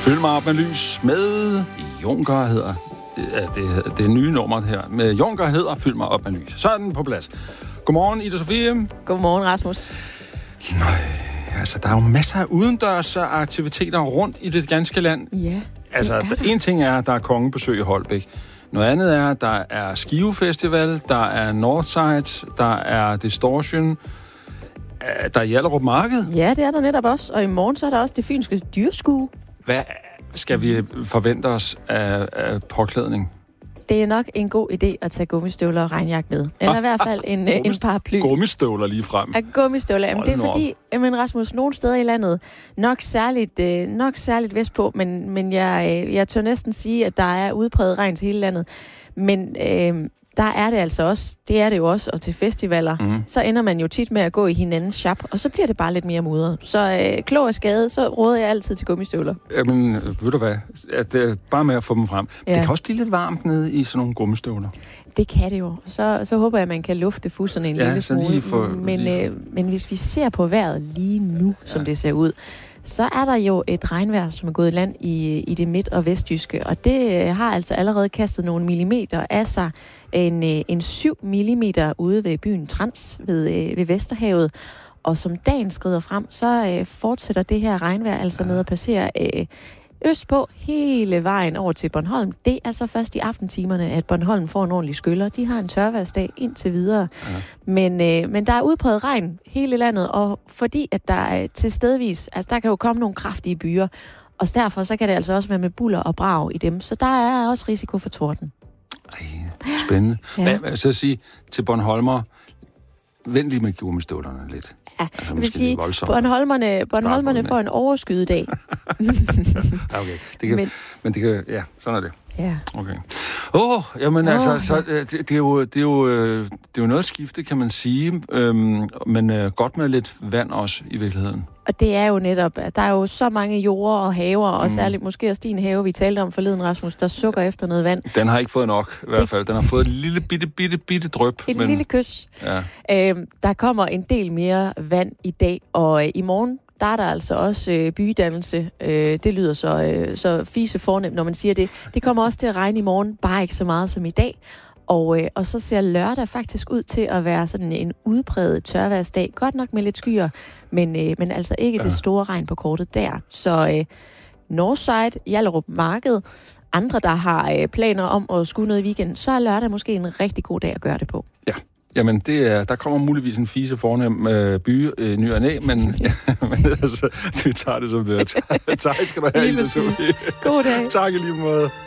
Fyld mig op med lys med Junker hedder det nye nummer her. Med Junker hedder Fyld mig op med lys. Så er den på plads. Godmorgen, Ida Sofie. Godmorgen, Rasmus. Altså, der er jo masser af udendørs aktiviteter rundt i det ganske land. Ja, altså, en ting er, at der er kongebesøg i Holbæk. Noget andet er, at der er Skive Festival, der er Northside, der er Distortion, der er Hjallerup Marked. Ja, det er der netop også. Og i morgen så er der også det fynske dyrskue. Hvad skal vi forvente os af påklædning? Det er nok en god idé at tage gummistøvler og regnjakke med. Eller i hvert fald en paraply. Gummistøvler lige frem. Ja, gummistøvler. Jamen, det er fordi, Rasmus, nogle steder i landet, nok særligt vestpå, men jeg tør næsten sige, at der er udpræget regn til hele landet. Men der er det altså også, det er det jo også, og til festivaler, så ender man jo tit med at gå i hinandens shop, og så bliver det bare lidt mere mudret. Så klog af skade, så råder jeg altid til gummistøvler. Jamen, ved du hvad? Bare med at få dem frem. Ja. Det kan også blive lidt varmt nede i sådan nogle gummistøvler. Det kan det jo. Så håber jeg, at man kan lufte fusserne en lille smule. Men hvis vi ser på vejret lige nu, som det ser ud, så er der jo et regnvejr, som er gået i land i det midt- og vestjyske, og det har altså allerede kastet nogle millimeter af sig. En 7 millimeter ude ved byen Trans ved Vesterhavet, og som dagen skrider frem, så fortsætter det her regnvejr altså med at passere østpå hele vejen over til Bornholm. Det er så først i aftentimerne, at Bornholm får en ordentlig skyller. De har en tørværsdag indtil videre. Ja. Men der er udpræget regn hele landet, og fordi at der er til stedvis, altså der kan jo komme nogle kraftige byer, og derfor så kan det altså også være med buller og brag i dem. Så der er også risiko for torden. Ej, spændende. Ja. Hvad så sige til Bornholmer? Vent lige med gummistøvlerne lidt. Ja, altså, jeg vil sige, Bornholmerne får en overskyet dag. Okay. Men det kan, ja, sådan er det. Ja. Okay. Altså, det er jo noget skifte, kan man sige, men godt med lidt vand også i virkeligheden. Og det er jo netop, der er jo så mange jorder og haver, og særligt måske også din have, vi talte om forleden, Rasmus, der sukker efter noget vand. Den har ikke fået nok, i hvert fald. Den har fået et lille bitte dryp. Lille kys. Ja. Der kommer en del mere vand i dag, og i morgen, der er der altså også bydannelse. Det lyder så fise fornemt, når man siger det. Det kommer også til at regne i morgen, bare ikke så meget som i dag. Og så ser lørdag faktisk ud til at være sådan en udpræget tørværsdag. Godt nok med lidt skyer, men altså ikke det store regn på kortet der. Så Northside, Hjallerup Marked, andre, der har planer om at skulle noget i weekenden, så er lørdag måske en rigtig god dag at gøre det på. Ja. Jamen, der kommer muligvis en fise fornem by ny og næ, men altså, vi tager det som det er. Tak skal du have, Ida Sofie. God dag. Tak i lige måde.